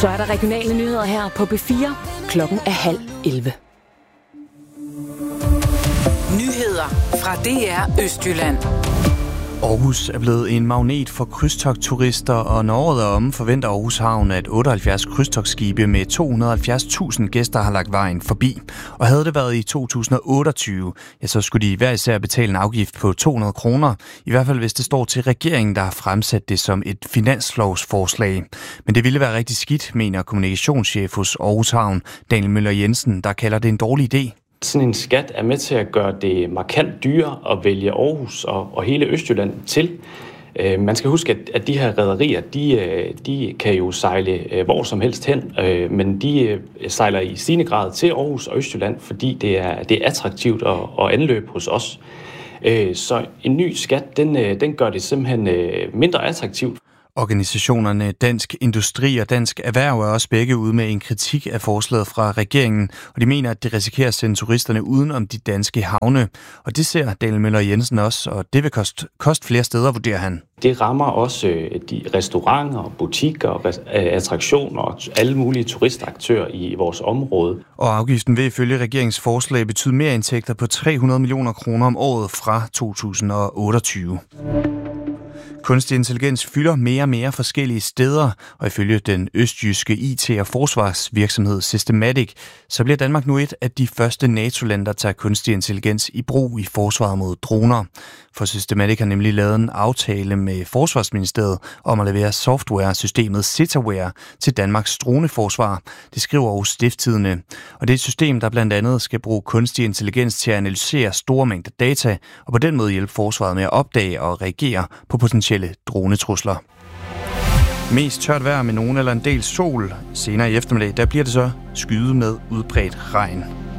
Så er der regionale nyheder her på B4. Klokken er 10:30. Nyheder fra DR Østjylland. Aarhus er blevet en magnet for krydstogtturister, og når året er omme, forventer Aarhus Havn, at 78 krydstogtskibe med 270.000 gæster har lagt vejen forbi. Og havde det været i 2028, ja, så skulle de hver især betale en afgift på 200 kroner. I hvert fald hvis det står til regeringen, der har fremsat det som et finanslovsforslag. Men det ville være rigtig skidt, mener kommunikationschef hos Aarhus Havn, Daniel Møller Jensen, der kalder det en dårlig idé. Sådan en skat er med til at gøre det markant dyrere at vælge Aarhus og hele Østjylland til. Man skal huske, at de her rederier, de kan jo sejle hvor som helst hen, men de sejler i stigende grad til Aarhus og Østjylland, fordi det er attraktivt at anløbe hos os. Så en ny skat, den gør det simpelthen mindre attraktivt. Organisationerne Dansk Industri og Dansk Erhverv er også begge ude med en kritik af forslaget fra regeringen, og de mener, at det risikerer at sende turisterne uden om de danske havne. Og det ser Daniel Møller Jensen også, og det vil koste flere steder, vurderer han. Det rammer også de restauranter, butikker, attraktioner og alle mulige turistaktører i vores område. Og afgiften vil ifølge regeringens forslag betyde mere indtægter på 300 millioner kroner om året fra 2028. Kunstig intelligens fylder mere og mere forskellige steder, og ifølge den østjyske IT- og forsvarsvirksomhed Systematic, så bliver Danmark nu et af de første NATO-lande, der tager kunstig intelligens i brug i forsvaret mod droner. For Systematic har nemlig lavet en aftale med Forsvarsministeriet om at levere software-systemet Cetaware til Danmarks droneforsvar. Det skriver Aarhus Stiftstidende. Og det er et system, der blandt andet skal bruge kunstig intelligens til at analysere store mængder data, og på den måde hjælpe forsvaret med at opdage og reagere på potentielle dronetrusler. Mest tørt vejr med nogen eller en del sol. Senere i eftermiddag, der bliver det så skyet med udbredt regn.